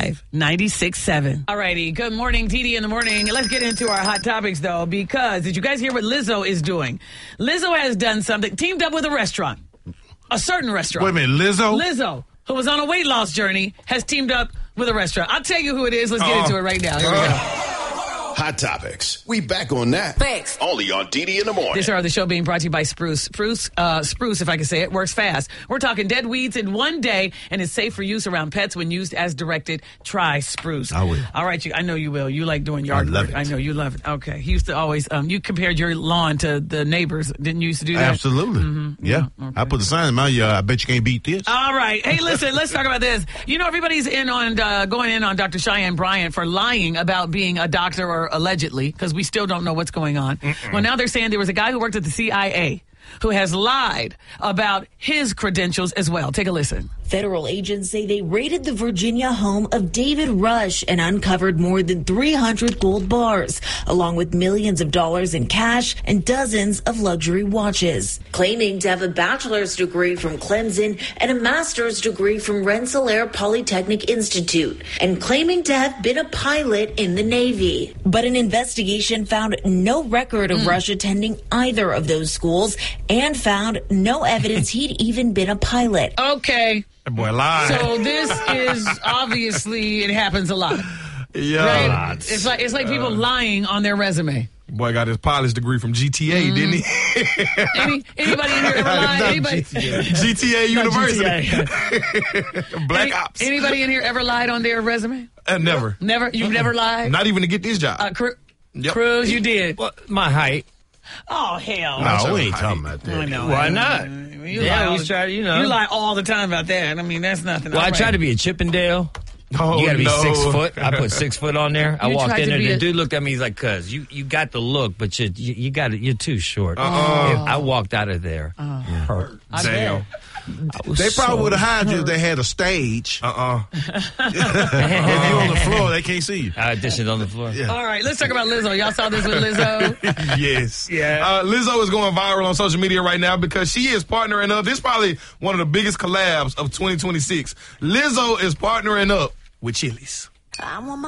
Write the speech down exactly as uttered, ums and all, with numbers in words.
five, nine six seven. All righty. Good morning, T D in the morning. Let's get into our hot topics, though, because did you guys hear what Lizzo is doing? Lizzo has done something, teamed up with a restaurant, a certain restaurant. Wait a minute, Lizzo? Lizzo, who was on a weight loss journey, has teamed up with a restaurant. I'll tell you who it is. Let's get Uh-oh. into it right now. Here we go. Hot Topics. We back on that. Thanks. Only on D D in the morning. This hour of the show being brought to you by Spruce. Spruce, uh, Spruce, if I can say it, works fast. We're talking dead weeds in one day, and it's safe for use around pets when used as directed. Try Spruce. I will. All right, you, I know you will. You like doing yard I love work. it. I know you love it. Okay. He used to always, um, you compared your lawn to the neighbors. Didn't you used to do that? Absolutely. Mm-hmm. Yeah. Yeah, okay. I put the sign in my yard. I bet you can't beat this. All right. Hey, listen, let's talk about this. You know, everybody's in on uh, going in on Doctor Cheyenne Bryant for lying about being a doctor or allegedly, because we still don't know what's going on. Mm-mm. Well, now they're saying there was a guy who worked at the C I A who has lied about his credentials as well. Take a listen. Federal agents say they raided the Virginia home of David Rush and uncovered more than three hundred gold bars, along with millions of dollars in cash and dozens of luxury watches. Claiming to have a bachelor's degree from Clemson and a master's degree from Rensselaer Polytechnic Institute, and claiming to have been a pilot in the Navy. But an investigation found no record of mm. Rush attending either of those schools and found no evidence he'd even been a pilot. Okay. That boy lied. So this is obviously, it happens a lot. Yeah. Right? It's like it's like people uh, lying on their resume. Boy got his pilot's degree from G T A, mm. didn't he? Any, anybody in here ever lied? Anybody? G T A, G T A University. G T A. Black Any, Ops. Anybody in here ever lied on their resume? Uh, never. Never? You've uh-uh. never lied? Not even to get this job. Uh, Cru- yep. Cruz, you did. Well, my height. Oh, hell. No, we ain't talking about that. I know. Why not? You yeah, lie we try, you know. You lie all the time about that. I mean, that's nothing. Well, all I right. tried to be a Chippendale. Oh, you got to be no. six foot. I put six foot on there. I You walked tried in to there. be The a- dude looked at me. He's like, "Cuz you, you got the look, but you you, you got it. You're too short." Uh-uh. I walked out of there. Uh, hurt. I Damn. bet. They probably so would have hired you if hurt. they had a stage. Uh-uh. If you on the floor, they can't see you. I auditioned on the floor. Yeah. All right, let's talk about Lizzo. Y'all saw this with Lizzo? Yes. Yeah. Uh, Lizzo is going viral on social media right now because she is partnering up. This is probably one of the biggest collabs of twenty twenty-six. Lizzo is partnering up with Chili's. I want my